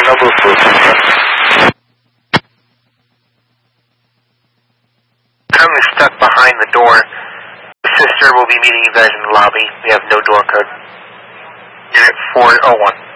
number for pickup. Currently stuck behind the door. The sister will be meeting you guys in the lobby. We have no door code. Unit 401.